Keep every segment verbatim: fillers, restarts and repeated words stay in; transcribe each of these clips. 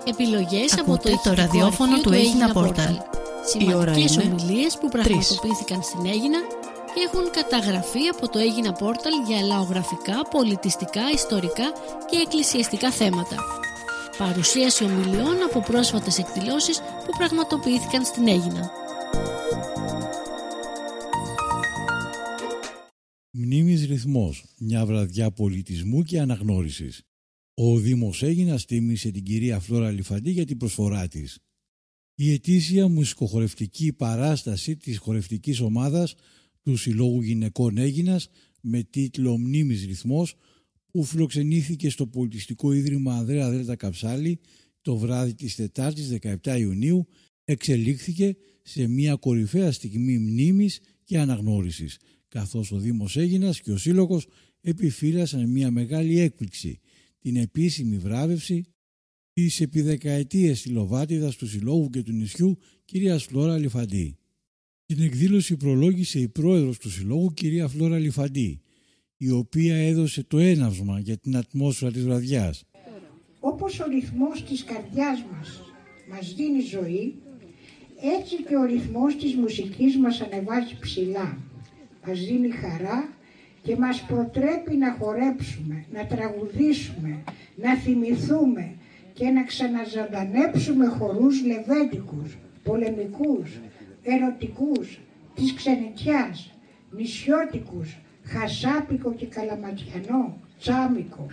Επιλογές Ακούτε από το, το ραδιόφωνο του Έγινα Πόρταλ. Σημαντικές ομιλίες που πραγματοποιήθηκαν στην Έγινα και έχουν καταγραφεί από το Έγινα Πόρταλ για λαογραφικά, πολιτιστικά, ιστορικά και εκκλησιαστικά θέματα. Παρουσίαση ομιλιών από πρόσφατες εκδηλώσεις που πραγματοποιήθηκαν στην Έγινα. Μνήμης Ρυθμός, μια βραδιά πολιτισμού και αναγνώρισης. Ο Δήμος Έγινας τίμησε την κυρία Φλόρα Αλιφαντή για την προσφορά της. Η ετήσια μουσικοχορευτική παράσταση της χορευτικής ομάδας του Συλλόγου Γυναικών Έγινας με τίτλο «Μνήμης Ρυθμός», που φιλοξενήθηκε στο Πολιτιστικό Ίδρυμα Ανδρέα Δέλτα Καψάλη το βράδυ της Τετάρτης δεκαεπτά Ιουνίου, εξελίχθηκε σε μια κορυφαία στιγμή μνήμης και αναγνώρισης, καθώς ο Δήμος Έγινας και ο Σύλλογος επιφύλασαν μια μεγάλη έκπληξη, την επίσημη βράβευση της επί δεκαετίες τηλοβάτιδας του Συλλόγου και του νησιού, κυρίας Φλόρα Αλιφαντή. Την εκδήλωση προλόγησε η πρόεδρος του Συλλόγου, κυρία Φλόρα Αλιφαντή, η οποία έδωσε το έναυσμα για την ατμόσφαιρα της βραδιάς. Όπως ο ρυθμός της καρδιάς μας μας δίνει ζωή, έτσι και ο ρυθμός της μουσικής μας ανεβάζει ψηλά, μας δίνει χαρά και μας προτρέπει να χορέψουμε, να τραγουδήσουμε, να θυμηθούμε και να ξαναζωντανέψουμε χορούς λεβέντικους, πολεμικούς, ερωτικούς, της ξενιτιάς, νησιώτικους, χασάπικο και καλαματιανό, τσάμικο.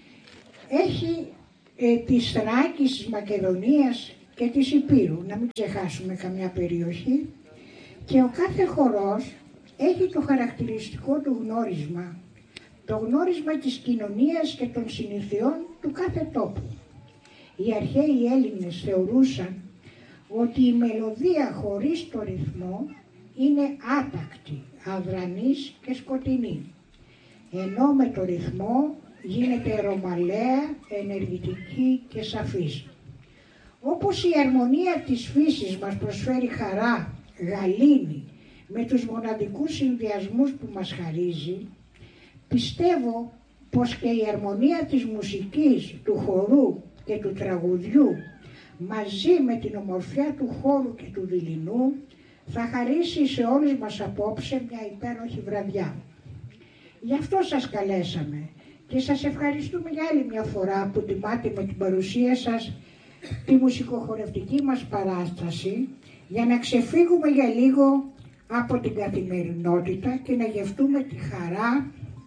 Έχει ε, της Θράκης, της Μακεδονίας και της Υπήρου, να μην ξεχάσουμε καμιά περιοχή, και ο κάθε χορός έχει το χαρακτηριστικό του γνώρισμα, το γνώρισμα της κοινωνίας και των συνηθιών του κάθε τόπου. Οι αρχαίοι Έλληνες θεωρούσαν ότι η μελωδία χωρίς το ρυθμό είναι άτακτη, αδρανής και σκοτεινή, ενώ με το ρυθμό γίνεται ρωμαλαία, ενεργητική και σαφής. Όπως η αρμονία της φύσης μας προσφέρει χαρά, γαλήνη, με τους μοναδικούς συνδυασμούς που μας χαρίζει, πιστεύω πως και η αρμονία της μουσικής, του χορού και του τραγουδιού, μαζί με την ομορφιά του χώρου και του δειλινού, θα χαρίσει σε όλους μας απόψε μια υπέροχη βραδιά. Γι' αυτό σας καλέσαμε και σας ευχαριστούμε για άλλη μια φορά που τιμάτε με την παρουσία σας τη μουσικοχορευτική μας παράσταση, για να ξεφύγουμε για λίγο από την καθημερινότητα και να γευτούμε τη χαρά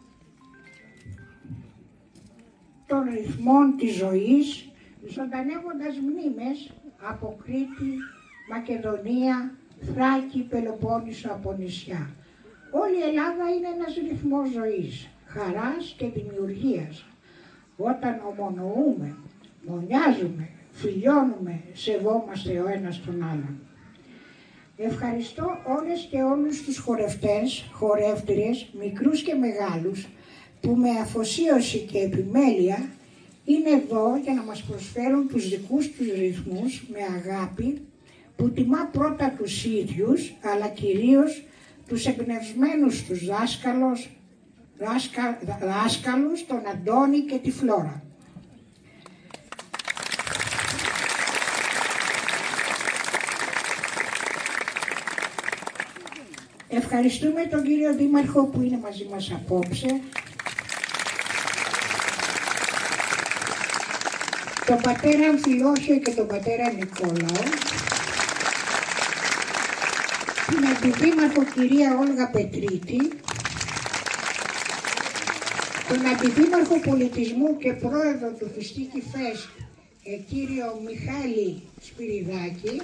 των ρυθμών της ζωής, ζωντανεύοντας μνήμες από Κρήτη, Μακεδονία, Θράκη, Πελοπόννησο, από νησιά. Όλη η Ελλάδα είναι ένας ρυθμός ζωής, χαράς και δημιουργίας. Όταν ομονοούμε, μονιάζουμε, φιλιώνουμε, σεβόμαστε ο ένας τον άλλον. Ευχαριστώ όλες και όλους τους χορευτές, χορεύτριες, μικρούς και μεγάλους, που με αφοσίωση και επιμέλεια είναι εδώ για να μας προσφέρουν τους δικούς τους ρυθμούς με αγάπη, που τιμά πρώτα τους ίδιους, αλλά κυρίως τους εμπνευσμένους τους δάσκαλους, δάσκα, δάσκαλους, τον Αντώνη και τη Φλόρα. Ευχαριστούμε τον κύριο Δήμαρχο που είναι μαζί μας απόψε, τον πατέρα Αμφιλόχιο και τον πατέρα Νικόλαο, την αντιδήμαρχο κυρία Όλγα Πετρίτη, τον αντιδήμαρχο πολιτισμού και πρόεδρο του Φιστίκι Φεστ, ε, κύριο Μιχάλη Σπυριδάκη.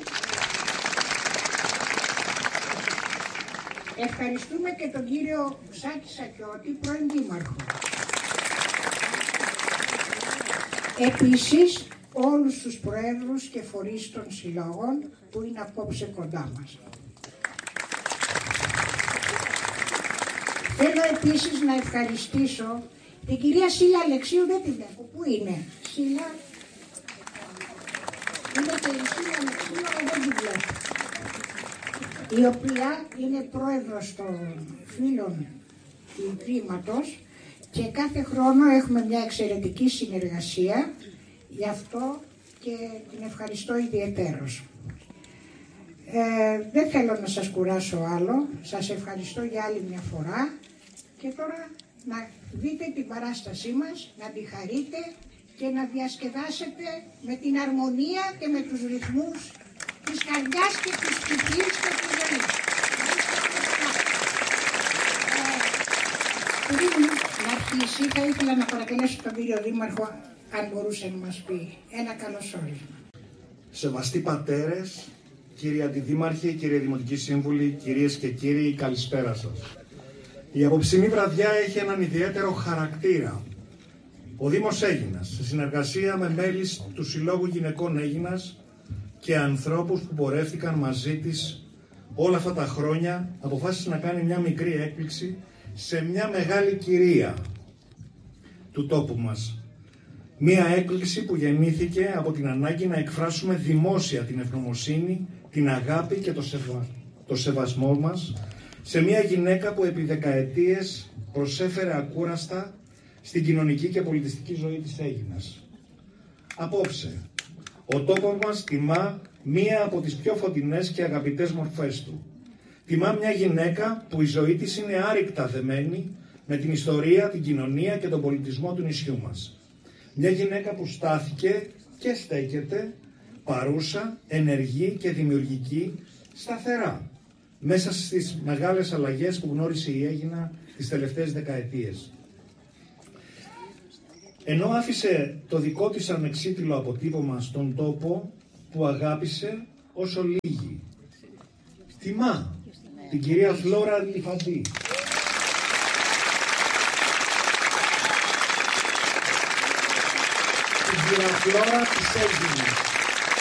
Ευχαριστούμε και τον κύριο Σάκη Σακιώτη, πρώην δήμαρχο. Επίσης, όλους τους προέδρους και φορείς των συλλόγων που είναι απόψε κοντά μας. Θέλω επίσης να ευχαριστήσω την κυρία Σίλα Αλεξίου, δεν την βλέπω, πού είναι, Σίλα, είναι και η Σίλα Αλεξίου, αλλά δεν την βλέπω, η οποία είναι πρόεδρος των φίλων του Ιδρύματος και κάθε χρόνο έχουμε μια εξαιρετική συνεργασία. Γι' αυτό και την ευχαριστώ ιδιαιτέρως. Ε, δεν θέλω να σας κουράσω άλλο, σας ευχαριστώ για άλλη μια φορά και τώρα να δείτε την παράστασή μας, να τη χαρείτε και να διασκεδάσετε με την αρμονία και με τους ρυθμούς της καρδιάς και της ψυχής και της ζωής. Πριν να αρχίσει, θα ήθελα να παρακαλέσω τον κύριο Δήμαρχο, αν μπορούσε να μας πει ένα καλωσόρισμα. Σεβαστοί πατέρες, κύριοι Αντιδήμαρχοι, κύριοι Δημοτικοί Σύμβουλοι, κυρίες και κύριοι, καλησπέρα σας. Η απόψινή βραδιά έχει έναν ιδιαίτερο χαρακτήρα. Ο Δήμος Αίγινας, σε συνεργασία με μέλη του Συλλόγου Γυναικών Αίγινας και ανθρώπους που πορεύτηκαν μαζί της όλα αυτά τα χρόνια, αποφάσισε να κάνει μια μικρή έκπληξη σε μια μεγάλη κυρία του τόπου μας. Μια έκπληξη που γεννήθηκε από την ανάγκη να εκφράσουμε δημόσια την ευγνωμοσύνη, την αγάπη και το, σεβα... το σεβασμό μας σε μια γυναίκα που επί δεκαετίες προσέφερε ακούραστα στην κοινωνική και πολιτιστική ζωή της Αίγινας. Απόψε, ο τόπος μας τιμά μία από τις πιο φωτεινές και αγαπητές μορφές του. Τιμά μια γυναίκα που η ζωή της είναι άρρηκτα δεμένη με την ιστορία, την κοινωνία και τον πολιτισμό του νησιού μας. Μια γυναίκα που στάθηκε και στέκεται παρούσα, ενεργή και δημιουργική, σταθερά, μέσα στις μεγάλες αλλαγές που γνώρισε η Αίγινα τις τελευταίες δεκαετίες. Ενώ άφησε το δικό της ανεξίτηλο αποτύπωμα στον τόπο που αγάπησε όσο λίγοι. Τιμά την κυρία Φλόρα Λιφαντή. Την κυρία Φλόρα της Αίγινας.